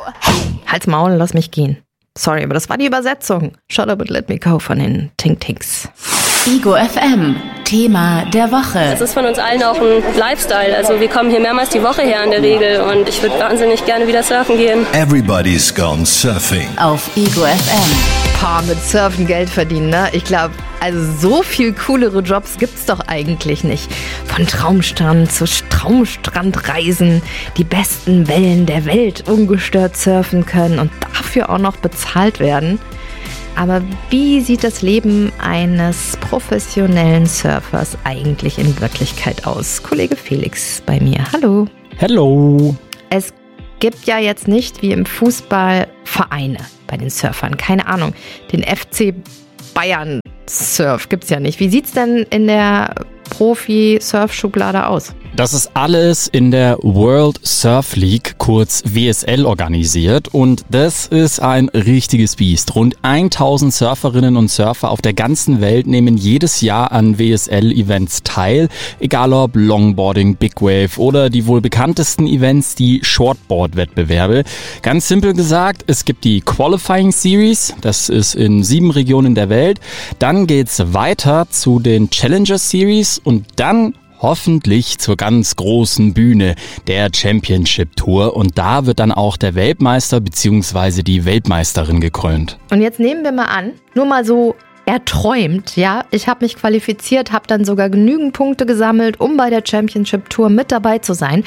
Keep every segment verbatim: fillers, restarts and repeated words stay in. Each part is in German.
Halt's Maul, lass mich gehen. Sorry, aber das war die Übersetzung. Shut up and let me go von den Tink Tinks. Ego F M, Thema der Woche. Es ist von uns allen auch ein Lifestyle. Also wir kommen hier mehrmals die Woche her in der Regel und ich würde wahnsinnig gerne wieder surfen gehen. Everybody's gone surfing. Auf Ego F M. Paar mit Surfen Geld verdienen, ne? Ich glaube, also so viel coolere Jobs gibt's doch eigentlich nicht. Von Traumstrand zu Traumstrandreisen, die besten Wellen der Welt ungestört surfen können und dafür auch noch bezahlt werden. Aber wie sieht das Leben eines professionellen Surfers eigentlich in Wirklichkeit aus? Kollege Felix bei mir. Hallo. Hello. Es gibt ja jetzt nicht wie im Fußball Vereine bei den Surfern. Keine Ahnung. Den F C Bayern Surf gibt's ja nicht. Wie sieht's denn in der Profi-Surf-Schublade aus? Das ist alles in der World Surf League, kurz W S L, organisiert und das ist ein richtiges Biest. Rund tausend Surferinnen und Surfer auf der ganzen Welt nehmen jedes Jahr an W S L-Events teil, egal ob Longboarding, Big Wave oder die wohl bekanntesten Events, die Shortboard-Wettbewerbe. Ganz simpel gesagt, es gibt die Qualifying Series, das ist in sieben Regionen der Welt, dann geht's weiter zu den Challenger Series und dann hoffentlich zur ganz großen Bühne der Championship Tour und da wird dann auch der Weltmeister bzw. die Weltmeisterin gekrönt. Und jetzt nehmen wir mal an, nur mal so erträumt, ja, ich habe mich qualifiziert, habe dann sogar genügend Punkte gesammelt, um bei der Championship Tour mit dabei zu sein.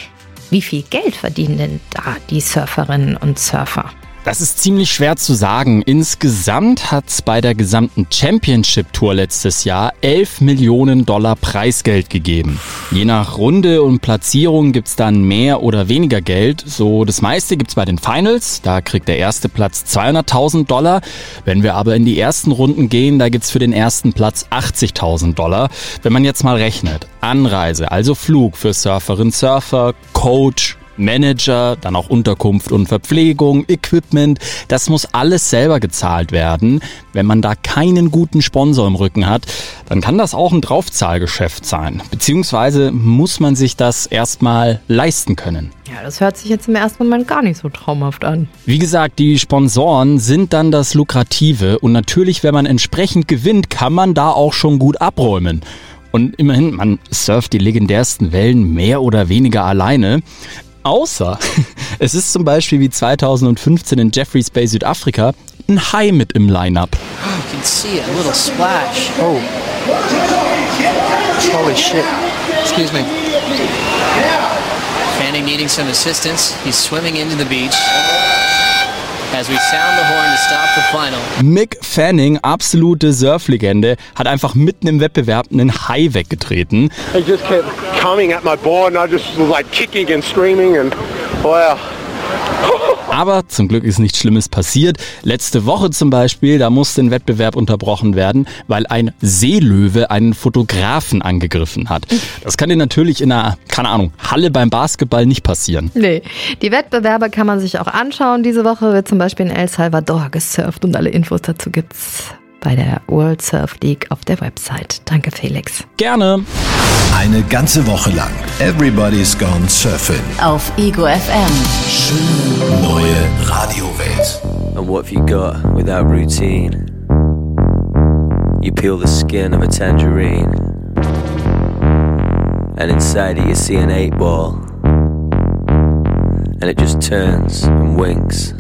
Wie viel Geld verdienen denn da die Surferinnen und Surfer? Das ist ziemlich schwer zu sagen. Insgesamt hat es bei der gesamten Championship Tour letztes Jahr elf Millionen Dollar Preisgeld gegeben. Je nach Runde und Platzierung gibt's dann mehr oder weniger Geld. So das meiste gibt's bei den Finals. Da kriegt der erste Platz zweihunderttausend Dollar. Wenn wir aber in die ersten Runden gehen, da gibt's für den ersten Platz achtzigtausend Dollar. Wenn man jetzt mal rechnet, Anreise, also Flug für Surferinnen, Surfer, Coach, Manager, dann auch Unterkunft und Verpflegung, Equipment, das muss alles selber gezahlt werden. Wenn man da keinen guten Sponsor im Rücken hat, dann kann das auch ein Draufzahlgeschäft sein. Beziehungsweise muss man sich das erstmal leisten können. Ja, das hört sich jetzt im ersten Moment gar nicht so traumhaft an. Wie gesagt, die Sponsoren sind dann das Lukrative und natürlich, wenn man entsprechend gewinnt, kann man da auch schon gut abräumen. Und immerhin, man surft die legendärsten Wellen mehr oder weniger alleine. Außer es ist zum Beispiel wie zweitausendfünfzehn in Jeffreys Bay, Südafrika, ein Hai mit im Line-Up. You can see it, a little splash. Oh. Holy shit. Excuse me. Fanning needing some assistance. He's swimming into the beach. As we sound the horn to stop the final. Mick Fanning, absolute Surflegende, hat einfach mitten im Wettbewerb einen Hai weggetreten. He just kept coming at my board and I just was like kicking and screaming and wow. Aber zum Glück ist nichts Schlimmes passiert. Letzte Woche zum Beispiel, da musste ein Wettbewerb unterbrochen werden, weil ein Seelöwe einen Fotografen angegriffen hat. Das kann dir natürlich in einer, keine Ahnung, Halle beim Basketball nicht passieren. Nee, die Wettbewerbe kann man sich auch anschauen. Diese Woche wird zum Beispiel in El Salvador gesurft und alle Infos dazu gibt's bei der World Surf League auf der Website. Danke, Felix. Gerne. Eine ganze Woche lang Everybody's Gone Surfing. Auf Ego F M. Neue Radiowelt. And what have you got without routine? You peel the skin of a tangerine, and inside it you see an eight ball, and it just turns and winks.